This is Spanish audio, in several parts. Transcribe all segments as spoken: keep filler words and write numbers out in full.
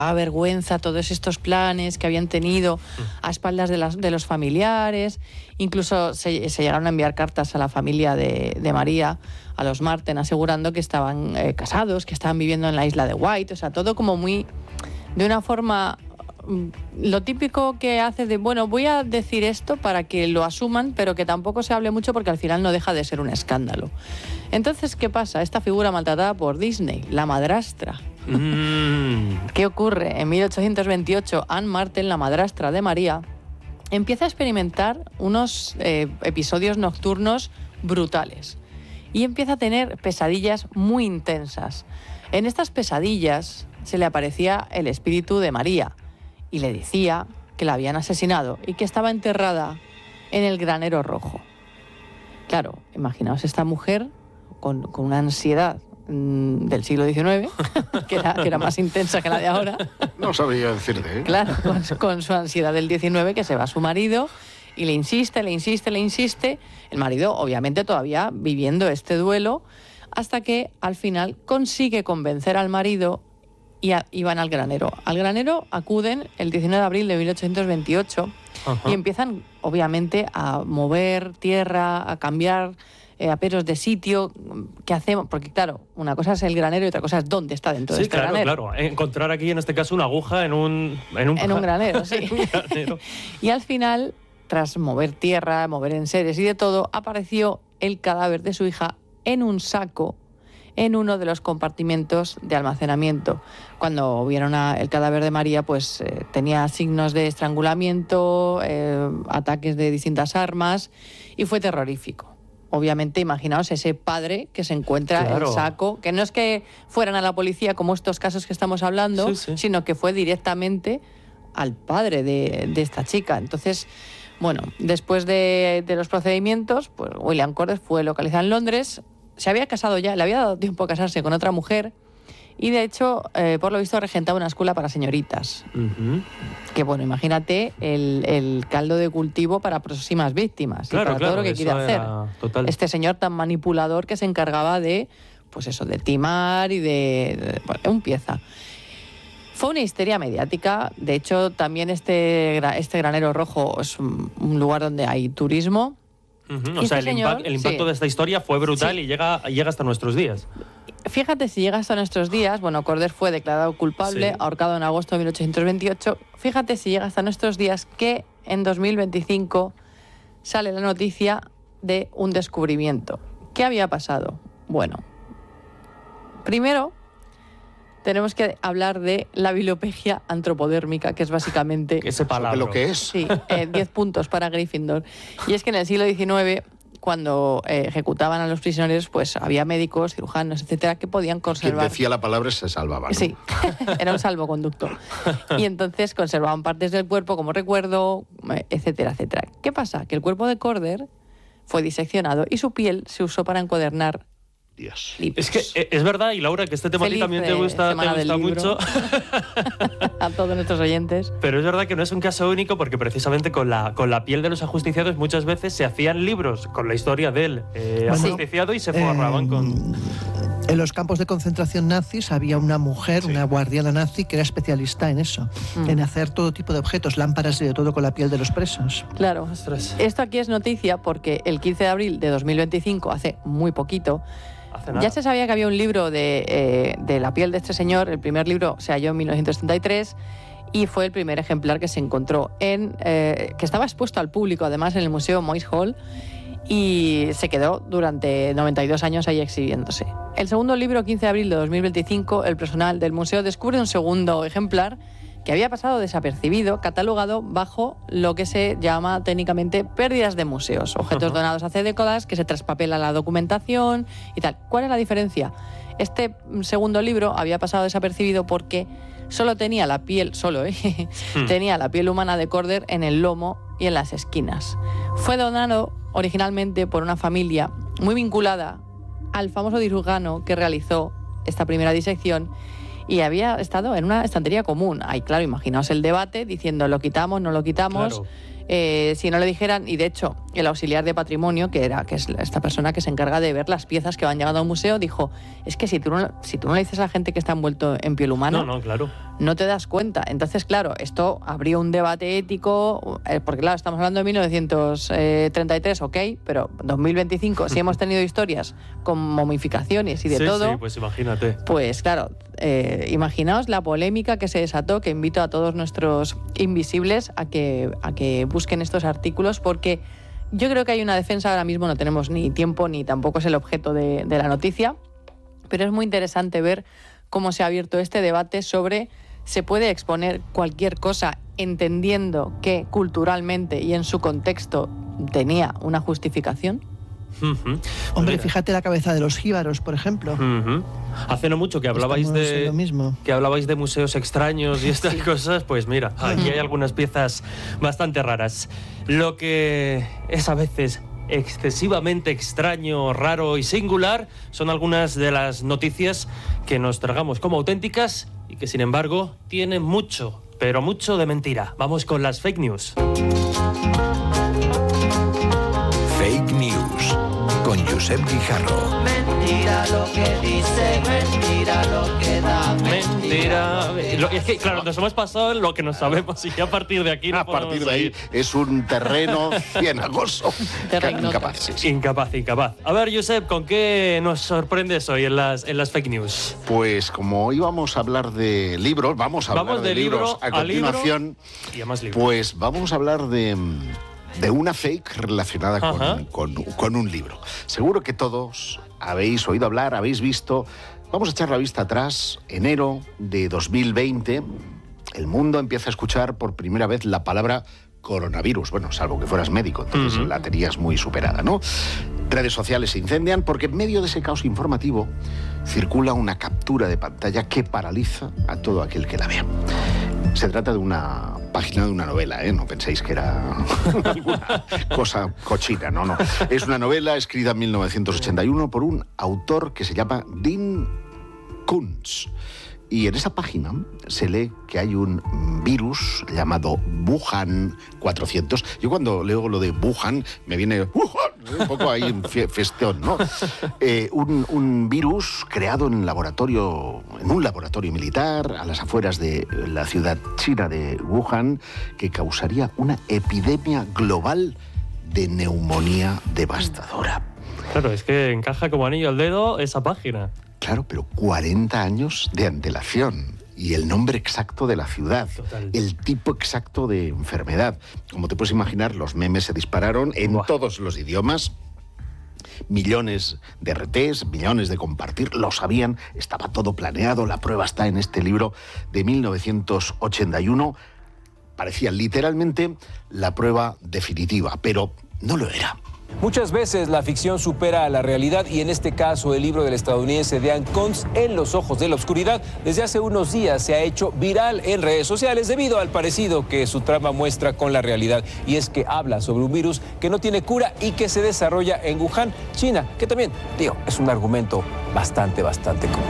vergüenza todos estos planes que habían tenido a espaldas de, las, de los familiares. Incluso se, se llegaron a enviar cartas a la familia de, de María, a los Marten, asegurando que estaban eh, casados, que estaban viviendo en la isla de White. O sea, todo como muy... de una forma... lo típico que hace de, bueno, voy a decir esto para que lo asuman, pero que tampoco se hable mucho porque al final no deja de ser un escándalo. Entonces, ¿qué pasa? Esta figura maltratada por Disney, la madrastra. Mm. ¿Qué ocurre? En mil ochocientos veintiocho, Anne Marten, la madrastra de María, empieza a experimentar unos eh, episodios nocturnos brutales y empieza a tener pesadillas muy intensas. En estas pesadillas se le aparecía el espíritu de María y le decía que la habían asesinado y que estaba enterrada en el Granero Rojo. Claro, imaginaos esta mujer con, con una ansiedad mmm, del siglo diecinueve, que era, que era más intensa que la de ahora. No sabría decirte, ¿eh? Claro, con, con su ansiedad del diecinueve, que se va a su marido y le insiste, le insiste, le insiste. El marido, obviamente, todavía viviendo este duelo, hasta que al final consigue convencer al marido y, a, y van al granero. Al granero acuden el diecinueve de abril de mil ochocientos veintiocho. Ajá. Y empiezan, obviamente, a mover tierra, a cambiar eh, aperos de sitio. ¿Qué hacemos? Porque, claro, una cosa es el granero y otra cosa es dónde está dentro sí, de este claro, granero. Claro, encontrar aquí, en este caso, una aguja en un... En un, en un granero, sí. un granero. Y al final, tras mover tierra, mover enseres y de todo, apareció el cadáver de su hija en un saco en uno de los compartimentos de almacenamiento. Cuando vieron a el cadáver de María, pues eh, tenía signos de estrangulamiento, eh, ataques de distintas armas, y fue terrorífico. Obviamente, imaginaos ese padre que se encuentra claro. el saco, que no es que fueran a la policía como estos casos que estamos hablando, sí, sí. sino que fue directamente al padre de, de esta chica. Entonces, bueno, después de, de los procedimientos, pues William Corder fue localizado en Londres. Se había casado ya, le había dado tiempo a casarse con otra mujer y, de hecho, eh, por lo visto, regentaba una escuela para señoritas. Uh-huh. Que, bueno, imagínate el, el caldo de cultivo para próximas víctimas claro, y para claro, todo lo que quiere hacer. Total. Este señor tan manipulador que se encargaba de, pues eso, de timar y de... de bueno, un pieza. Fue una histeria mediática. De hecho, también este, este Granero Rojo es un, un lugar donde hay turismo. Uh-huh. O sea, este el, señor, impact, el impacto sí. de esta historia fue brutal sí. y llega, llega hasta nuestros días. Fíjate si llega hasta nuestros días. Bueno, Corder fue declarado culpable, sí. ahorcado en agosto de mil ochocientos veintiocho. Fíjate si llega hasta nuestros días que en dos mil veinticinco sale la noticia de un descubrimiento. ¿Qué había pasado? Bueno, primero tenemos que hablar de la bibliopegia antropodérmica, que es básicamente... Ese palabra. ¿Lo que es? Sí, eh, diez puntos para Gryffindor. Y es que en el siglo diecinueve, cuando eh, ejecutaban a los prisioneros, pues había médicos, cirujanos, etcétera, que podían conservar... Quien decía la palabra se salvaba, ¿no? Sí, era un salvoconducto. Y entonces conservaban partes del cuerpo como recuerdo, etcétera, etcétera. ¿Qué pasa? Que el cuerpo de Corder fue diseccionado y su piel se usó para encuadernar Dios. Es que es verdad, y Laura, que este tema Feliz, a ti también te gusta, te gusta mucho. A todos nuestros oyentes. Pero es verdad que no es un caso único porque precisamente con la, con la piel de los ajusticiados muchas veces se hacían libros con la historia del eh, bueno, ajusticiado y se forraban eh, con... En los campos de concentración nazis había una mujer, sí. una guardiana nazi, que era especialista en eso, mm. en hacer todo tipo de objetos, lámparas y de todo con la piel de los presos. Claro. Ostras. Esto aquí es noticia porque el quince de abril de dos mil veinticinco, hace muy poquito, ya se sabía que había un libro de, eh, de la piel de este señor. El primer libro se halló en mil novecientos setenta y tres y fue el primer ejemplar que se encontró, en, eh, que estaba expuesto al público, además, en el Museo Moyes Hall, y se quedó durante noventa y dos años ahí exhibiéndose. El segundo libro, quince de abril de dos mil veinticinco, el personal del museo descubre un segundo ejemplar que había pasado desapercibido, catalogado bajo lo que se llama técnicamente pérdidas de museos, objetos donados hace décadas que se traspapela la documentación y tal. ¿Cuál es la diferencia? Este segundo libro había pasado desapercibido porque solo tenía la piel, solo, ¿eh? hmm. tenía la piel humana de Corder en el lomo y en las esquinas. Fue donado originalmente por una familia muy vinculada al famoso cirujano que realizó esta primera disección, y había estado en una estantería común. Ahí, claro, imaginaos el debate diciendo lo quitamos, no lo quitamos. Claro. Eh, si no le dijeran, y de hecho el auxiliar de patrimonio, que era que es esta persona que se encarga de ver las piezas que van llegando a un museo, dijo, es que si tú no, si tú no le dices a la gente que está envuelto en piel humana, no, no, claro. no te das cuenta. Entonces, claro, esto abrió un debate ético, eh, porque claro, estamos hablando de mil novecientos treinta y tres, ok, pero dos mil veinticinco, si hemos tenido historias con momificaciones y de sí, todo, sí, pues imagínate. Pues claro, eh, imaginaos la polémica que se desató, que invito a todos nuestros invisibles a que, a que busquen estos artículos, porque yo creo que hay una defensa, ahora mismo no tenemos ni tiempo ni tampoco es el objeto de, de la noticia, pero es muy interesante ver cómo se ha abierto este debate sobre se puede exponer cualquier cosa entendiendo que culturalmente y en su contexto tenía una justificación. Uh-huh. Hombre, fíjate la cabeza de los jíbaros, por ejemplo. Uh-huh. Hace no mucho que hablabais de lo mismo. que hablabais de museos extraños y estas sí. cosas, pues mira, aquí hay algunas piezas bastante raras. Lo que es a veces excesivamente extraño, raro y singular son algunas de las noticias que nos tragamos como auténticas y que sin embargo tienen mucho, pero mucho de mentira. Vamos con las fake news. Fake news con Josep Guijarro. Mentira lo que dice, mentira lo que da, mentira. Lo, es que, claro, nos hemos pasado en lo que no sabemos y a partir de aquí no A partir de ahí ir. es un terreno ciengoso. Incapaz, sí, sí. Incapaz, incapaz. A ver, Josep, ¿con qué nos sorprendes hoy en las, en las fake news? Pues como íbamos a hablar de libros, vamos a vamos hablar de, de libros libro a a continuación. Libro y a más libros. Pues vamos a hablar de... de una fake relacionada con, con, con un libro. Seguro que todos habéis oído hablar, habéis visto. Vamos a echar la vista atrás. Enero de dos mil veinte, el mundo empieza a escuchar por primera vez la palabra coronavirus. Bueno, salvo que fueras médico, entonces uh-huh. la tenías muy superada, ¿no? Redes sociales se incendian porque en medio de ese caos informativo circula una captura de pantalla que paraliza a todo aquel que la vea. Se trata de una página de una novela, ¿eh? No penséis que era alguna cosa cochina, no, no. Es una novela escrita en mil novecientos ochenta y uno por un autor que se llama Dean Koontz. Y en esa página se lee que hay un virus llamado Wuhan cuatrocientos. Yo cuando leo lo de Wuhan me viene Wuhan, un poco ahí en festeón, ¿no? Eh, un, un virus creado en, laboratorio, en un laboratorio militar a las afueras de la ciudad china de Wuhan, que causaría una epidemia global de neumonía devastadora. Claro, es que encaja como anillo al dedo esa página. Claro, pero cuarenta años de antelación y el nombre exacto de la ciudad, total. El tipo exacto de enfermedad. Como te puedes imaginar, los memes se dispararon en Buah. todos los idiomas. Millones de R Ts, millones de compartir, lo sabían, estaba todo planeado, la prueba está en este libro de mil novecientos ochenta y uno. Parecía literalmente la prueba definitiva, pero no lo era. Muchas veces la ficción supera a la realidad y en este caso el libro del estadounidense Dean Koontz, En los ojos de la oscuridad, desde hace unos días se ha hecho viral en redes sociales debido al parecido que su trama muestra con la realidad. Y es que habla sobre un virus que no tiene cura y que se desarrolla en Wuhan, China, que también, digo, es un argumento bastante, bastante común.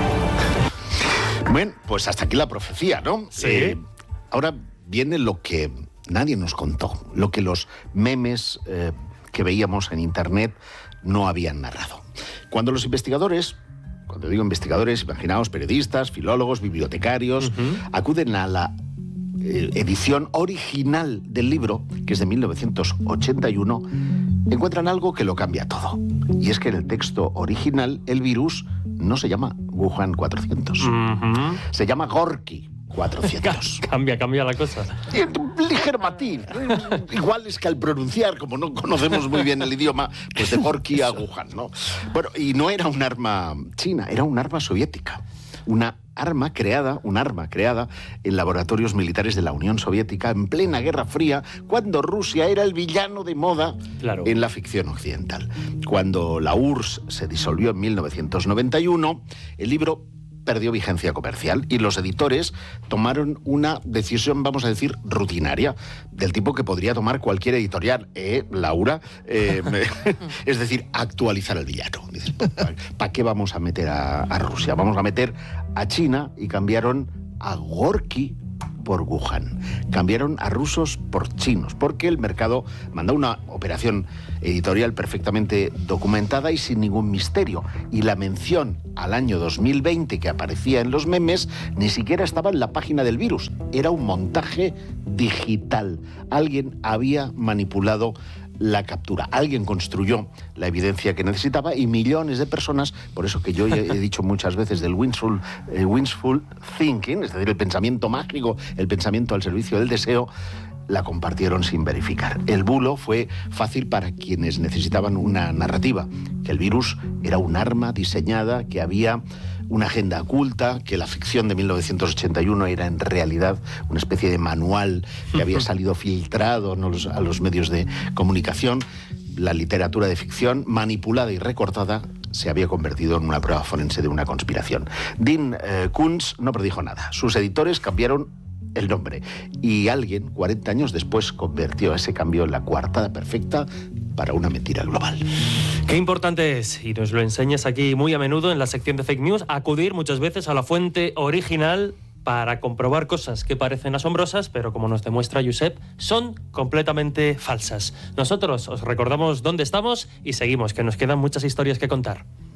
Bueno, pues hasta aquí la profecía, ¿no? Sí. Eh, ahora viene lo que nadie nos contó, lo que los memes... Eh, que veíamos en internet no habían narrado. Cuando los investigadores, cuando digo investigadores, imaginaos periodistas, filólogos, bibliotecarios, uh-huh. acuden a la eh, edición original del libro, que es de mil novecientos ochenta y uno, encuentran algo que lo cambia todo. Y es que en el texto original el virus no se llama Wuhan cuatrocientos, uh-huh. se llama Gorky cuatrocientos. Cambia, cambia la cosa. Un ligero matiz. Igual es que al pronunciar, como no conocemos muy bien el idioma, pues de Gorky a Wuhan, ¿no? Bueno, y no era un arma china, era un arma soviética. Una arma creada, un arma creada en laboratorios militares de la Unión Soviética en plena Guerra Fría, cuando Rusia era el villano de moda claro. en la ficción occidental. Cuando la U R S S se disolvió en mil novecientos noventa y uno, el libro perdió vigencia comercial y los editores tomaron una decisión, vamos a decir, rutinaria, del tipo que podría tomar cualquier editorial, ¿eh, Laura? Eh, es decir, actualizar el villano. ¿Para pa qué vamos a meter a, a Rusia? Vamos a meter a China y cambiaron a Gorky por Wuhan. Cambiaron a rusos por chinos, porque el mercado mandó una operación editorial perfectamente documentada y sin ningún misterio. Y la mención al año dos mil veinte que aparecía en los memes ni siquiera estaba en la página del virus. Era un montaje digital. Alguien había manipulado la captura. Alguien construyó la evidencia que necesitaba y millones de personas, por eso que yo he dicho muchas veces del wishful, eh, wishful thinking, es decir, el pensamiento mágico, el pensamiento al servicio del deseo, la compartieron sin verificar. El bulo fue fácil para quienes necesitaban una narrativa, que el virus era un arma diseñada, que había una agenda oculta, que la ficción de mil novecientos ochenta y uno era en realidad una especie de manual que había salido filtrado ¿no? a los medios de comunicación. La literatura de ficción, manipulada y recortada, se había convertido en una prueba forense de una conspiración. Dean eh, Koontz no predijo nada. Sus editores cambiaron el nombre y alguien, cuarenta años después, convirtió ese cambio en la coartada perfecta para una mentira global. Qué importante es, y nos lo enseñas aquí muy a menudo en la sección de Fake News, acudir muchas veces a la fuente original para comprobar cosas que parecen asombrosas, pero como nos demuestra Josep, son completamente falsas. Nosotros os recordamos dónde estamos y seguimos, que nos quedan muchas historias que contar.